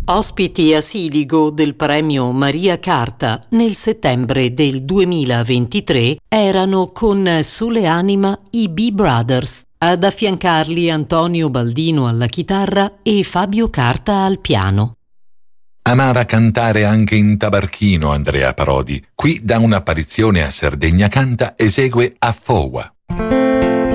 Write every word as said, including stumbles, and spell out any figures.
Ospiti a Siligo del premio Maria Carta nel settembre del duemilaventitré erano con Sole Anima i Bee Brothers, ad affiancarli Antonio Baldino alla chitarra e Fabio Carta al piano. Amava cantare anche in tabarchino Andrea Parodi. Qui da un'apparizione a Sardegna Canta esegue A Foa.